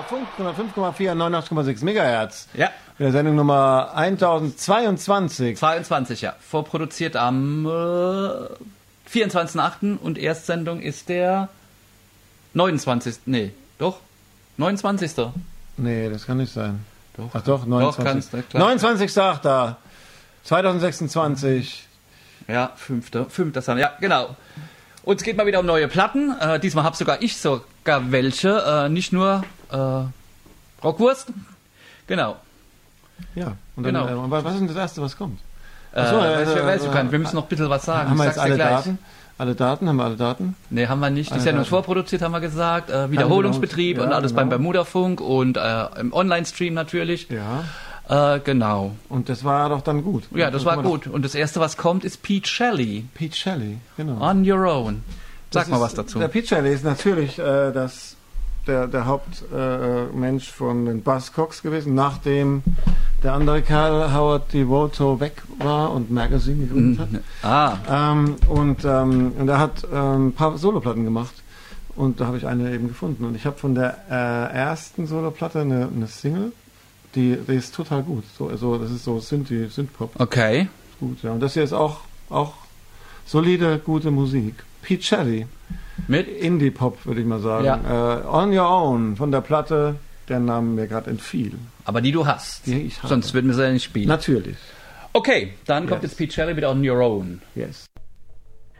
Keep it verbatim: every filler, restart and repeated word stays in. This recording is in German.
hundertfünf Komma vier, neunundachtzig Komma sechs Megahertz. Ja. Der Sendung Nummer tausendzweiundzwanzig. zweiundzwanzig, ja. Vorproduziert am äh, vierundzwanzigsten achten und Erstsendung ist der neunundzwanzigste Nee, doch? neunundzwanzigste Nee, das kann nicht sein. Doch. Ach doch, neunundzwanzigster Doch, neunundzwanzigster achter zweitausendsechsundzwanzig. Ja, fünfte fünfte Ja, genau. Und es geht mal wieder um neue Platten. Äh, diesmal habe sogar ich sogar welche. Äh, nicht nur äh, Rockwurst. Genau. Ja, und dann, Genau. äh, was ist denn das Erste, was kommt? Äh, Achso, weiß, äh, ich, weiß ich äh, gar nicht. Wir müssen noch ein bisschen was sagen. Haben wir Ich jetzt sag's dir alle gleich. Daten? Alle Daten? Haben wir alle Daten? Nee, haben wir nicht. Das ist Alle ja nur Daten. vorproduziert, haben wir gesagt. Äh, Wiederholungsbetrieb Ja, und alles genau. beim Bermuda-Funk und äh, im Online-Stream natürlich. Ja. Äh, genau. Und das war doch dann gut. Ja, das Dann war kann man gut. Und das Erste, was kommt, ist Pete Shelley. doch- Pete Shelley, genau. On Your Own. Sag Das mal ist- was dazu. Der Pete Shelley ist natürlich äh, das, der, der Hauptmensch äh, Mensch von den Buzzcocks gewesen, nachdem der andere Kerl, Howard Devoto, weg war und Magazine gegründet hat. Ah, Ähm, und, ähm, und er hat ähm, ein paar Soloplatten gemacht. Und da habe ich eine eben gefunden. Und ich habe von der äh, ersten Soloplatte eine, eine Single, die, die ist total gut. So, also das ist so Synthi, Synthpop. okay. Gut, ja. Und das hier ist auch, auch solide, gute Musik. Pete Shelley. Mit? Indie-Pop, würde ich mal sagen. Ja. Äh, On Your Own von der Platte, der Name mir gerade entfiel. Aber die du hast. Die ich habe. Sonst würden wir sie ja nicht spielen. Natürlich. Okay, dann kommt Yes. jetzt Pete Shelley wieder On Your Own. Yes.